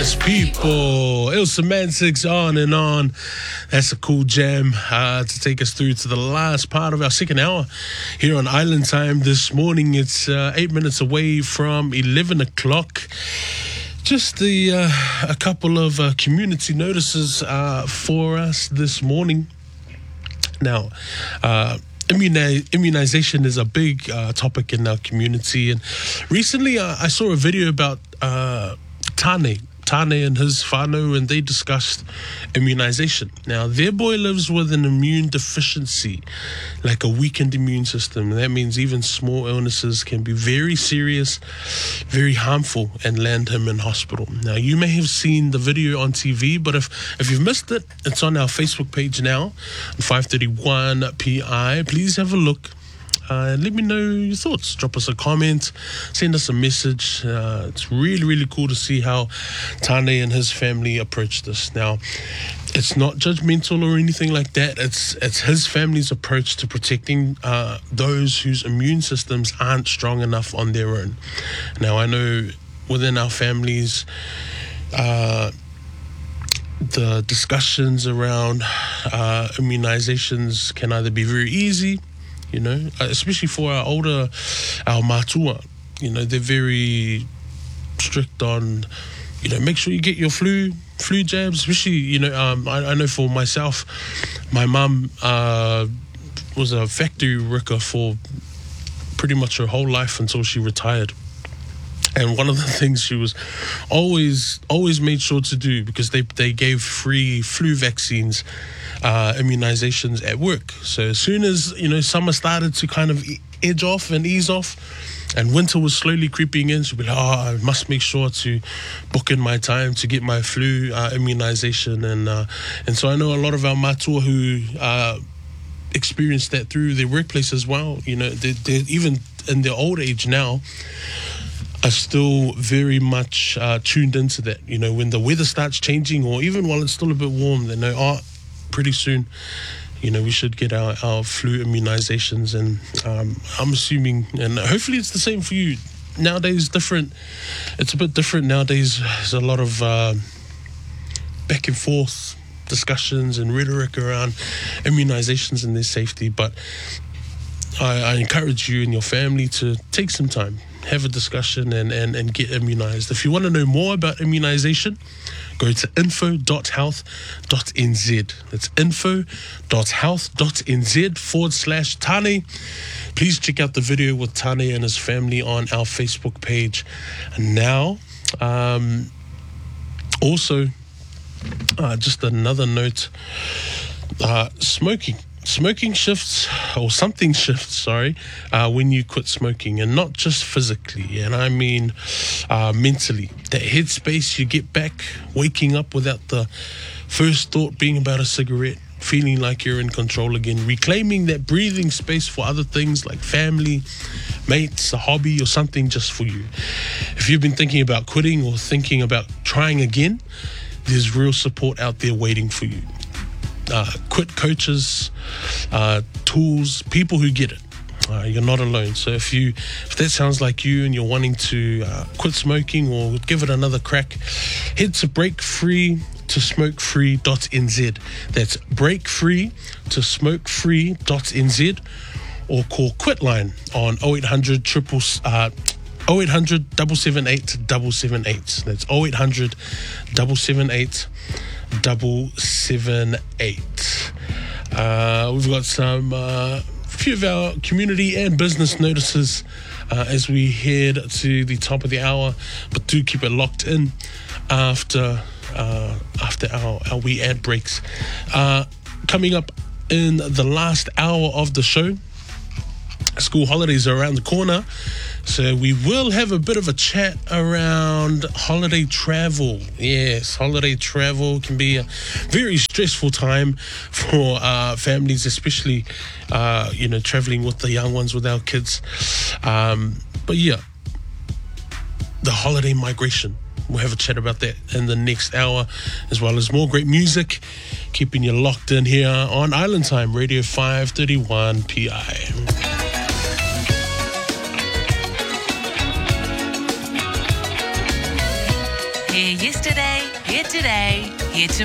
Yes, people. Ill Semantics, on and on. That's a cool jam to take us through to the last part of our second hour here on Island Time this morning. It's 8 minutes away from 11 o'clock. Just a couple of community notices for us this morning. Now, immunization is a big topic in our community, and recently I saw a video about Tane and his whānau, and they discussed immunization. Now, their boy lives with an immune deficiency, like a weakened immune system. And that means even small illnesses can be very serious, very harmful, and land him in hospital. Now, you may have seen the video on TV, but if you've missed it, it's on our Facebook page now, 531 PI. Please have a look. Let me know your thoughts. Drop us a comment, send us a message. It's really, really cool to see how Tane and his family approach this. Now, it's not judgmental or anything like that. It's his family's approach to protecting those whose immune systems aren't strong enough on their own. Now, I know within our families, the discussions around immunizations can either be very easy, you know, especially for our mātua, you know, they're very strict on, you know, make sure you get your flu jabs, especially, you know, I know for myself, my mum was a factory worker for pretty much her whole life until she retired. And one of the things she was always made sure to do, because they gave free flu vaccines, immunizations at work. So as soon as, you know, summer started to kind of edge off and ease off, and winter was slowly creeping in, she'd be like, I must make sure to book in my time to get my flu immunization. And so I know a lot of our mātua who experienced that through their workplace as well. You know, they're even in their old age now, are still very much tuned into that. You know, when the weather starts changing, or even while it's still a bit warm, they know, pretty soon, you know, we should get our flu immunizations. And I'm assuming, and hopefully it's the same for you. Nowadays, it's a bit different nowadays. There's a lot of back and forth discussions and rhetoric around immunizations and their safety, but I encourage you and your family to take some time, have a discussion, and get immunized. If you want to know more about immunization, go to info.health.nz. That's info.health.nz/Tane. Please check out the video with Tane and his family on our Facebook page. And now, also, just another note, Smoking shifts, or something shifts, when you quit smoking, and not just physically, and I mean mentally. That headspace you get back, waking up without the first thought being about a cigarette, feeling like you're in control again, reclaiming that breathing space for other things like family, mates, a hobby, or something just for you. If you've been thinking about quitting or thinking about trying again, there's real support out there waiting for you. Quit coaches, tools, people who get it. You're not alone. So if that sounds like you and you're wanting to quit smoking or give it another crack, head to breakfree-to-smoke-free.nz. That's breakfree-to-smoke-free.nz, or call Quitline on 0800 778 778. That's 0800 778 778. We've got some few of our community and business notices as we head to the top of the hour, but do keep it locked in after our wee ad breaks. Coming up in the last hour of the show, school holidays are around the corner, so we will have a bit of a chat around holiday travel. Yes, holiday travel can be a very stressful time for families, especially, traveling with the young ones, with our kids. But yeah, the holiday migration. We'll have a chat about that in the next hour, as well as more great music, keeping you locked in here on Island Time, Radio 531 PI. Hey. Here yesterday, here today, here tomorrow.